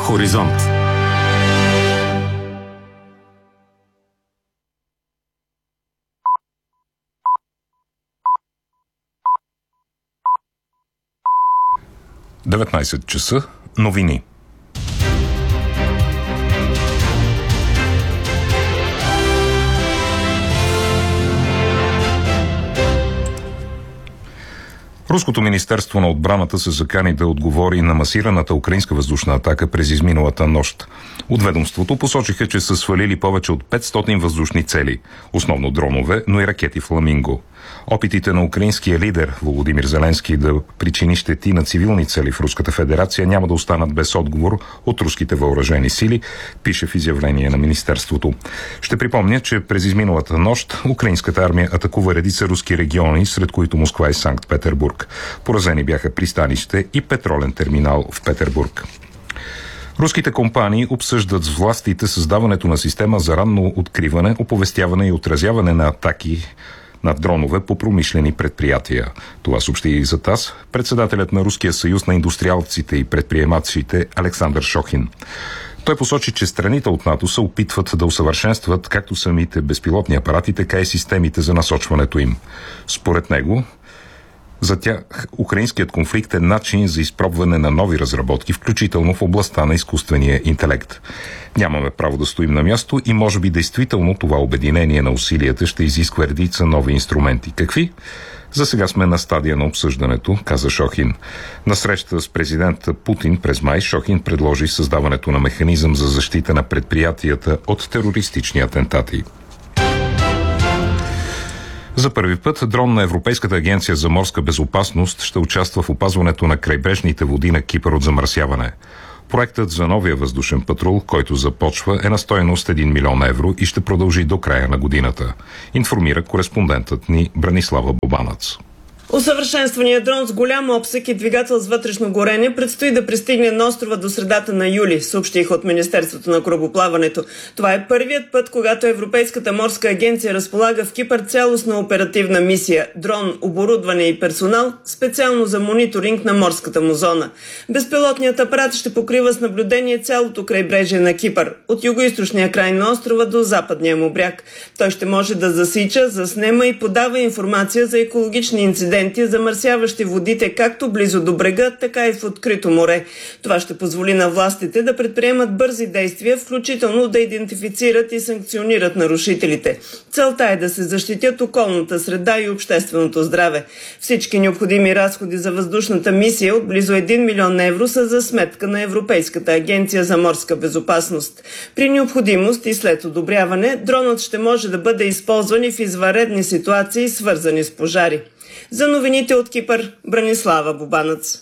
Хоризонт. Деветнайсет часа. Новини. Руското министерство на отбраната се закани да отговори на масираната украинска въздушна атака през изминалата нощ. От ведомството посочиха, че са свалили повече от 500 въздушни цели, основно дронове, но и ракети «Фламинго». Опитите на украинския лидер Володимир Зеленски да причини щети на цивилни цели в Руската федерация няма да останат без отговор от руските въоръжени сили, пише в изявление на министерството. Ще припомня, че през изминалата нощ украинската армия атакува редица руски региони, сред които Москва и Санкт-Петербург. Поразени бяха пристанище и петролен терминал в Петербург. Руските компании обсъждат с властите създаването на система за ранно откриване, оповестяване и отразяване на атаки на дронове по промишлени предприятия. Това съобщи и за ТАСС председателят на Руския съюз на индустриалците и предприемачите Александър Шохин. Той посочи, че страните от НАТО се опитват да усъвършенстват както самите безпилотни апарати, така и системите за насочването им. Според него, за тях украинският конфликт е начин за изпробване на нови разработки, включително в областта на изкуствения интелект. Нямаме право да стоим на място и може би действително това обединение на усилията ще изисква редица нови инструменти. Какви? За сега сме на стадия на обсъждането, каза Шохин. На среща с президента Путин през май Шохин предложи създаването на механизъм за защита на предприятията от терористични атентати. За първи път дрон на Европейската агенция за морска безопасност ще участва в опазването на крайбрежните води на Кипър от замърсяване. Проектът за новия въздушен патрул, който започва, е на стойност 1 милион евро и ще продължи до края на годината, информира кореспондентът ни Бранислава Бобанац. Усъвършенстваният дрон с голям обсек и двигател с вътрешно горене предстои да пристигне на острова до средата на юли, съобщих от Министерството на корабоплаването. Това е първият път, когато Европейската морска агенция разполага в Кипър цялостна оперативна мисия – дрон, оборудване и персонал, специално за мониторинг на морската му зона. Безпилотният апарат ще покрива с наблюдение цялото крайбрежие на Кипър, от югоизточния край на острова до западния му бряг. Той ще може да засича, заснема и подава информация за екологични инциденти, замърсяващи водите както близо до брега, така и в открито море. Това ще позволи на властите да предприемат бързи действия, включително да идентифицират и санкционират нарушителите. Целта е да се защитят околната среда и общественото здраве. Всички необходими разходи за въздушната мисия от близо 1 милион евро са за сметка на Европейската агенция за морска безопасност. При необходимост и след одобряване, дронът ще може да бъде използван и в извънредни ситуации, свързани с пожари. За новините от Кипър, Бранислава Бобанац.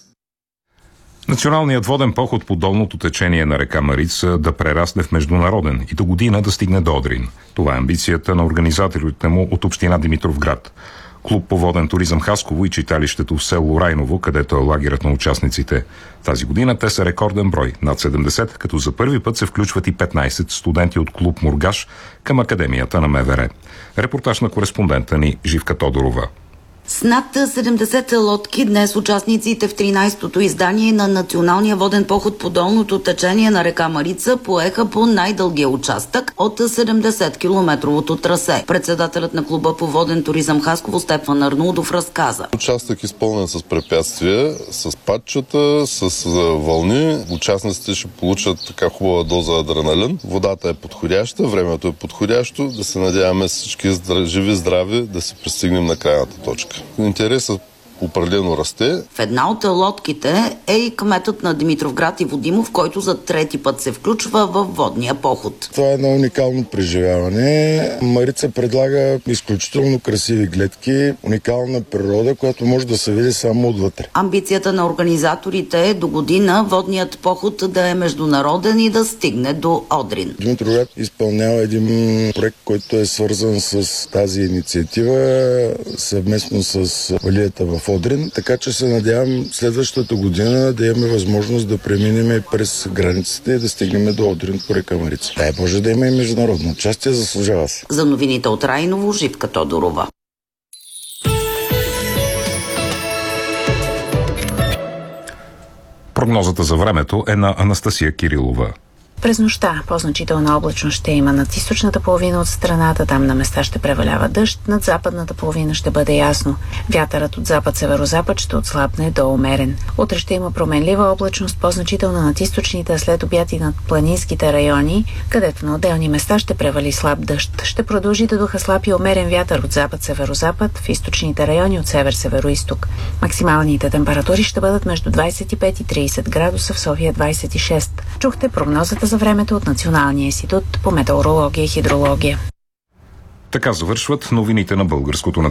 Националният воден поход по долното течение на река Марица да прерасне в международен и до година да стигне до Одрин. Това е амбицията на организаторите му от община Димитровград. Клуб по воден туризъм Хасково и читалището в село Райново, където е лагерът на участниците. Тази година те са рекорден брой, над 70, като за първи път се включват и 15 студенти от клуб Мургаш към Академията на МВР. Репортаж на кореспондента ни Живка Тодорова. С над 70 лодки днес участниците в 13-то издание на Националния воден поход по долното течение на река Марица поеха по най-дългия участък от 70-километровото трасе. Председателят на клуба по воден туризъм Хасково Стефан Арнолдов разказа. Участък изпълнен с препятствия, с патчета, с вълни. Участниците ще получат така хубава доза адреналин. Водата е подходяща, времето е подходящо. Да се надяваме всички живи, здрави да се пристигнем на крайната точка. Интересът определено расте. В една от лодките е и кметът на Димитровград Иво Димов, който за трети път се включва във водния поход. Това е едно уникално преживяване. Марица предлага изключително красиви гледки, уникална природа, която може да се види само отвътре. Амбицията на организаторите е до година водният поход да е международен и да стигне до Одрин. Димитровград изпълнява един проект, който е свързан с тази инициатива съвместно с Валията в Одрин, така че се надявам следващата година да имаме възможност да преминем през границите и да стигнем до Одрин по река Марица. Дай Боже да има и международно участие, заслужава се. За новините от Райново, Живка Тодорова. Прогнозата за времето е на Анастасия Кирилова. През нощта по-значителна облачност ще има над източната половина от страната, там на места ще превалява дъжд, над западната половина ще бъде ясно. Вятърът от запад-северозапад ще отслабне до умерен. Утре ще има променлива облачност, по-значителна над източните, а след обяд и над планинските райони, където на отделни места ще превали слаб дъжд. Ще продължи да духа слаб и умерен вятър от запад-северозапад, в източните райони от север-североизток. Максималните температури ще бъдат между 25 и 30 градуса, в София 26. Чухте прогнозата за времето от Националния институт по метеорология и хидрология. Така завършват новините на Българското